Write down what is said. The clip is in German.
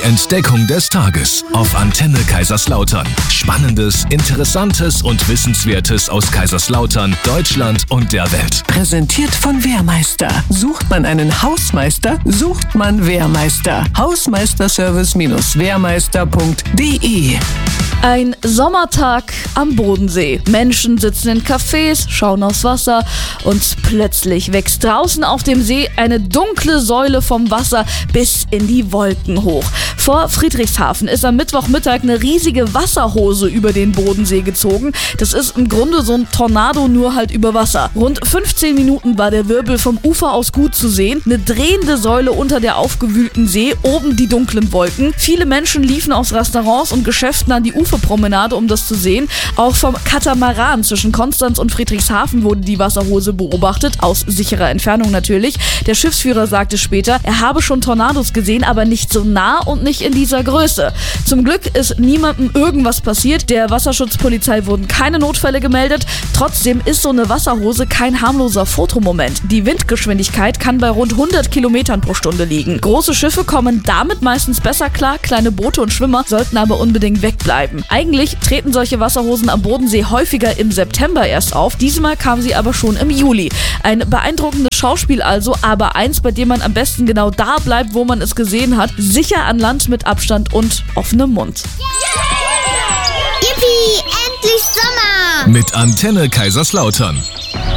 Entdeckung des Tages auf Antenne Kaiserslautern. Spannendes, Interessantes und Wissenswertes aus Kaiserslautern, Deutschland und der Welt. Präsentiert von Wehrmeister. Sucht man einen Hausmeister, sucht man Wehrmeister. Hausmeisterservice-wehrmeister.de. Ein Sommertag am Bodensee. Menschen sitzen in Cafés, schauen aufs Wasser und plötzlich wächst draußen auf dem See eine dunkle Säule vom Wasser bis in die Wolken hoch. Vor Friedrichshafen ist am Mittwochmittag eine riesige Wasserhose über den Bodensee gezogen. Das ist im Grunde so ein Tornado, nur halt über Wasser. Rund 15 Minuten war der Wirbel vom Ufer aus gut zu sehen. Eine drehende Säule unter der aufgewühlten See, oben die dunklen Wolken. Viele Menschen liefen aus Restaurants und Geschäften an die Uferpromenade, um das zu sehen. Auch vom Katamaran zwischen Konstanz und Friedrichshafen wurde die Wasserhose beobachtet, aus sicherer Entfernung natürlich. Der Schiffsführer sagte später, er habe schon Tornados gesehen, aber nicht so nah und nicht in dieser Größe. Zum Glück ist niemandem irgendwas passiert. Der Wasserschutzpolizei wurden keine Notfälle gemeldet. Trotzdem ist so eine Wasserhose kein harmloser Fotomoment. Die Windgeschwindigkeit kann bei rund 100 Kilometern pro Stunde liegen. Große Schiffe kommen damit meistens besser klar, kleine Boote und Schwimmer sollten aber unbedingt wegbleiben. Eigentlich treten solche Wasserhosen am Bodensee häufiger im September erst auf. Diesmal kam sie aber schon im Juli. Ein beeindruckendes Schauspiel also, aber eins, bei dem man am besten genau da bleibt, wo man es gesehen hat. Sicher an Land mit Abstand und offenem Mund. Yippie, endlich Sommer! Mit Antenne Kaiserslautern.